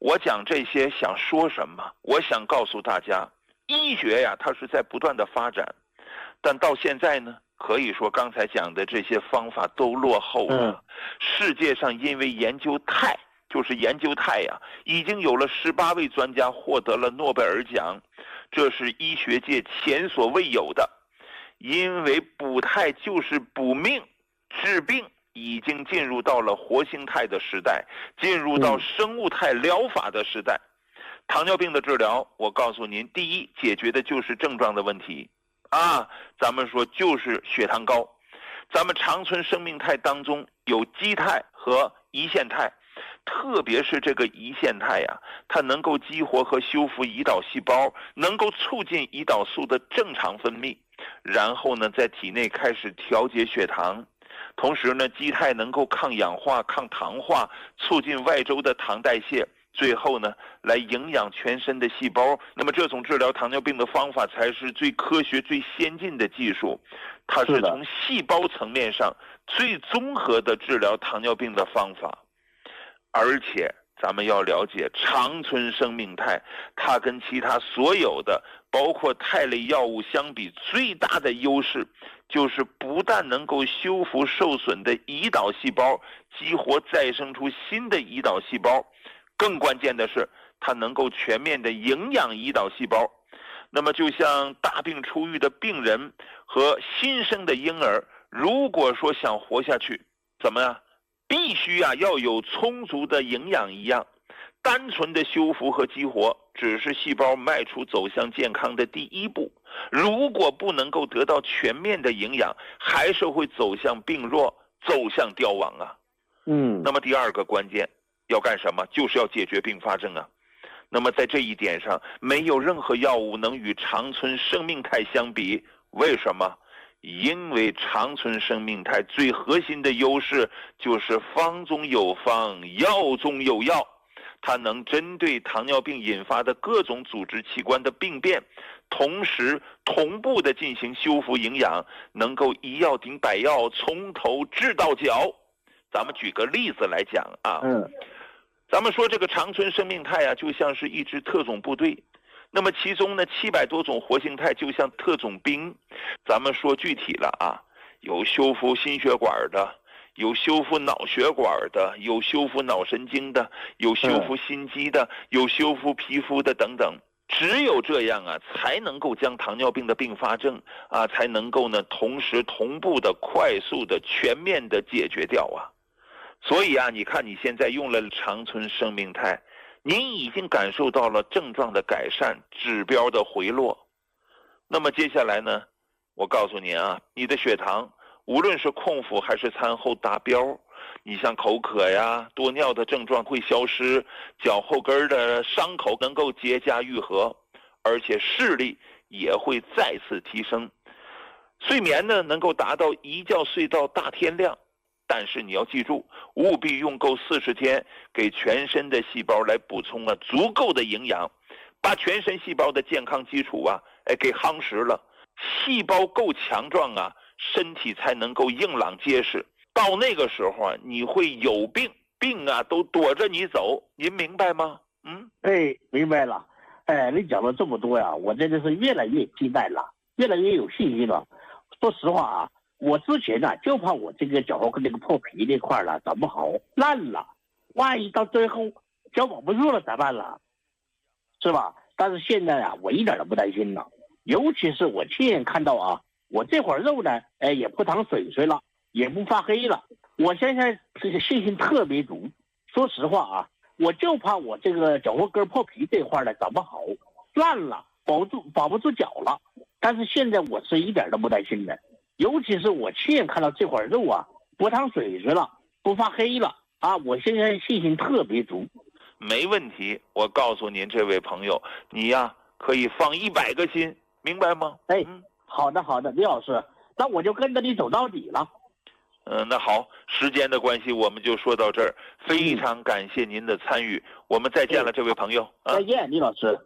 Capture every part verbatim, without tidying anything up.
我讲这些想说什么？我想告诉大家，医学呀，它是在不断的发展，但到现在呢，可以说刚才讲的这些方法都落后了。嗯、世界上因为研究肽，就是研究肽呀，已经有了十八位专家获得了诺贝尔奖，这是医学界前所未有的。因为补肽就是补命、治病，已经进入到了活性肽的时代，进入到生物肽疗法的时代。嗯、糖尿病的治疗，我告诉您，第一，解决的就是症状的问题啊，咱们说就是血糖高。咱们长存生命肽当中有肌肽和胰腺肽，特别是这个胰腺肽呀、啊，它能够激活和修复胰岛细胞，能够促进胰岛素的正常分泌，然后呢，在体内开始调节血糖。同时呢，肌肽能够抗氧化、抗糖化，促进外周的糖代谢，最后呢，来营养全身的细胞。那么这种治疗糖尿病的方法才是最科学、最先进的技术，它是从细胞层面上最综合的治疗糖尿病的方法。而且咱们要了解，长存生命肽它跟其他所有的包括肽类药物相比，最大的优势就是不但能够修复受损的胰岛细胞，激活再生出新的胰岛细胞，更关键的是它能够全面的营养胰岛细胞。那么就像大病初愈的病人和新生的婴儿，如果说想活下去，怎么样？必须啊要有充足的营养一样，单纯的修复和激活只是细胞迈出走向健康的第一步，如果不能够得到全面的营养，还是会走向病弱，走向凋亡啊。嗯，那么第二个关键要干什么？就是要解决并发症啊。那么在这一点上，没有任何药物能与长存生命肽相比。为什么？因为长存生命肽最核心的优势就是方中有方，药中有药，它能针对糖尿病引发的各种组织器官的病变，同时同步的进行修复营养，能够一药顶百药，从头治到脚。咱们举个例子来讲啊，嗯，咱们说这个长存生命肽啊，就像是一支特种部队。那么其中呢，七百多种活性肽就像特种兵。咱们说具体了啊，有修复心血管的，有修复脑血管的，有修复脑神经的，有修复心肌的，有修复皮肤的等等。只有这样啊，才能够将糖尿病的并发症啊，才能够呢同时同步的、快速的、全面的解决掉啊。所以啊，你看你现在用了长存生命肽，您已经感受到了症状的改善，指标的回落。那么接下来呢，我告诉您啊，你的血糖无论是空腹还是餐后达标，你像口渴呀、多尿的症状会消失，脚后跟的伤口能够结痂愈合，而且视力也会再次提升。睡眠呢，能够达到一觉睡到大天亮。但是你要记住，务必用够四十天，给全身的细胞来补充啊足够的营养，把全身细胞的健康基础啊，哎给夯实了。细胞够强壮啊，身体才能够硬朗结实。到那个时候啊，你会有病，病啊都躲着你走。您明白吗？嗯， 哎，明白了。哎，你讲了这么多呀，我真的是越来越期待了，越来越有信心了。说实话啊。我之前呢、啊，就怕我这个脚后跟这个破皮那块了长不好烂了，万一到最后脚保不住了咋办了，是吧？但是现在啊，我一点都不担心了，尤其是我亲眼看到啊，我这会儿肉呢，哎也不淌水水了，也不发黑了，我现在这个信心特别足。说实话啊，我就怕我这个脚后跟破皮这块呢长不好烂了，保不住保不住脚了。但是现在我是一点都不担心的。尤其是我亲眼看到这块肉啊，不淌水水了，不发黑了啊！我现在信心特别足。 没问题，我告诉您这位朋友，你呀可以放一百个心，明白吗？ 哎，嗯、好的好的，李老师，那我就跟着你走到底了。 嗯、呃，那好，时间的关系我们就说到这儿，非常感谢您的参与，嗯、我们再见了，这位朋友。 啊、再见，李老师。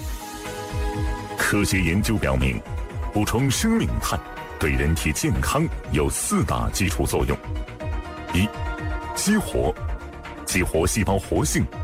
科学研究表明，补充生命肽对人体健康有四大基础作用：一、激活，激活细胞活性